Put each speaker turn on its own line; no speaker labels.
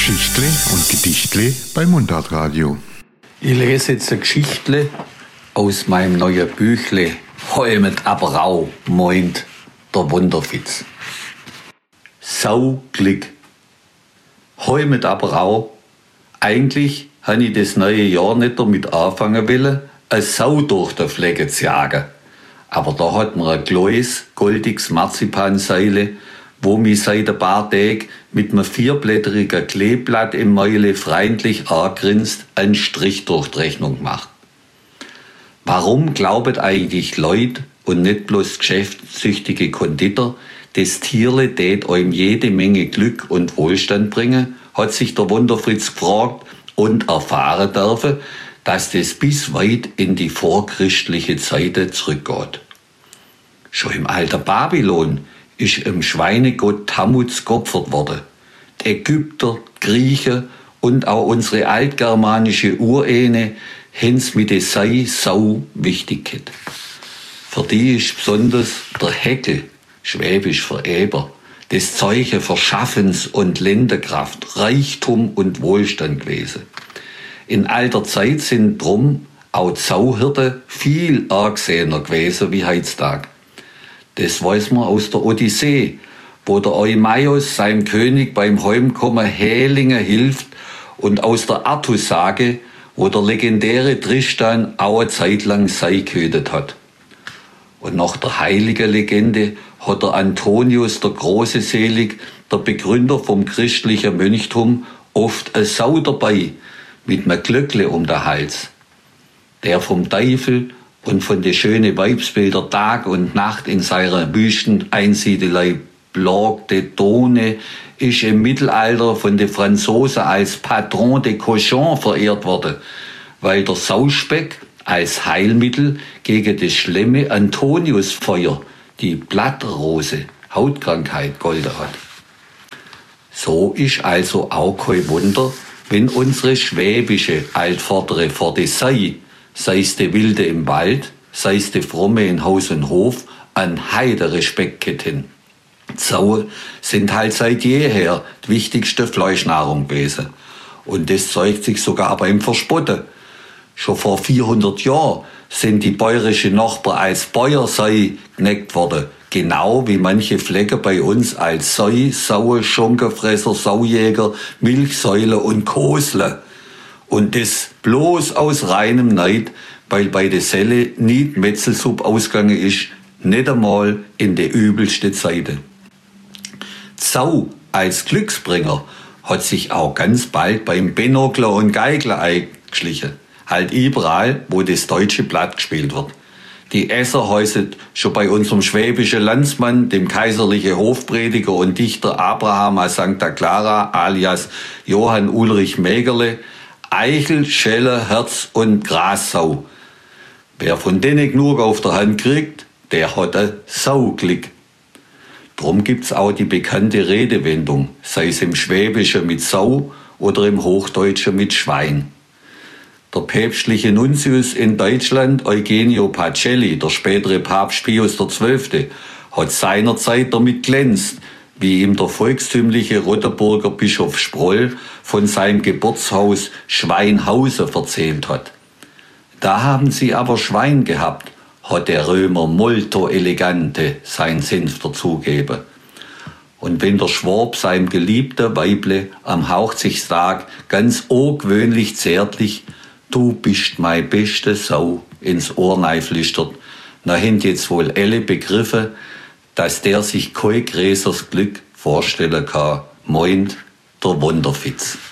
Geschichtle und Gedichtle beim Mundartradio.
Ich lese jetzt eine Geschichtle aus meinem neuen Büchle «Heu mit Aberau» meint der Wunderfitz. Sauglück. Heu mit Aberau. Eigentlich habe ich das neue Jahr nicht damit anfangen wollen, eine Sau durch die Flecke zu jagen. Aber da hat mir ein kleines, goldiges Marzipanseile, wo mich seit ein paar Tagen mit einem 4-blättrigen Kleeblatt im Mäule freundlich angrinst, einen Strich durch die Rechnung gemacht. Warum glauben eigentlich Leute und nicht bloß geschäftssüchtige Konditor, das Tierle tät einem jede Menge Glück und Wohlstand bringen, hat sich der Wunderfritz gefragt und erfahren dürfen, dass das bis weit in die vorchristliche Zeit zurückgeht. Schon im alten Babylon ist im Schweinegott Tammuz geopfert worden. Die Ägypter, Griechen und auch unsere altgermanische Urene haben's mit der Sau wichtig gehabt. Für die ist besonders der Heckel, schwäbisch für Eber, das Zeichen für Schaffens- und Lendenkraft, Reichtum und Wohlstand gewesen. In alter Zeit sind drum auch die Sauhirte viel angesehener gewesen wie heutzutage. Das weiß man aus der Odyssee, wo der Eumaeus seinem König beim Heimkommen Hählingen hilft, und aus der Artussage, wo der legendäre Tristan auch eine Zeit lang Sei gehütet hat. Und nach der heiligen Legende hat der Antonius der Große Selig, der Begründer vom christlichen Mönchtum, oft eine Sau dabei, mit einem Glöckle um den Hals. Der vom Teufel und von den schönen Weibsbilder Tag und Nacht in seiner Wüsteneinsiedelei plagte Done ist im Mittelalter von den Franzosen als Patron de Cochon verehrt worden, weil der Sauspeck als Heilmittel gegen das schlimme Antoniusfeuer, die Blattrose, Hautkrankheit, golden hat. So ist also auch kein Wunder, wenn unsere schwäbische Altvordere vor die sei es die Wilde im Wald, sei es die Fromme in Haus und Hof, an Heiderespekt hätten. Saue sind halt seit jeher die wichtigste Fleischnahrung gewesen. Und das zeigt sich sogar beim Verspotten. Schon vor 400 Jahren sind die bäuerische Nachbarn als Bäuersei geneckt worden. Genau wie manche Flecke bei uns als Sei, Saue, Schonkenfresser, Saujäger, Milchsäule und Kosle. Und das bloß aus reinem Neid, weil bei der Selle nie die Metzelsuppe ausgegangen ist, nicht einmal in der übelsten Zeiten. Sau als Glücksbringer hat sich auch ganz bald beim Benokler und Geigler eingeschlichen. Halt überall, wo das deutsche Blatt gespielt wird. Die Esser heißen schon bei unserem schwäbischen Landsmann, dem kaiserlichen Hofprediger und Dichter Abraham a Sancta Clara alias Johann Ulrich Mägerle, Eichel, Schelle, Herz und Grassau. Wer von denen genug auf der Hand kriegt, der hat ein Sauglück. Drum gibt's auch die bekannte Redewendung, sei es im Schwäbischen mit Sau oder im Hochdeutschen mit Schwein. Der päpstliche Nuntius in Deutschland, Eugenio Pacelli, der spätere Papst Pius XII., hat seinerzeit damit glänzt, wie ihm der volkstümliche Rotenburger Bischof Sproll von seinem Geburtshaus Schweinhausen erzählt hat. Da haben sie aber Schwein gehabt, hat der Römer molto elegante sein Senf dazugeben. Und wenn der Schwab seinem geliebten Weible am Hochzeitstag ganz ungewöhnlich zärtlich "Du bist mein beste Sau" ins Ohr flüstert, dann haben jetzt wohl alle begriffen, dass der sich kein größeres Glück vorstellen kann, meint der Wunderfitz.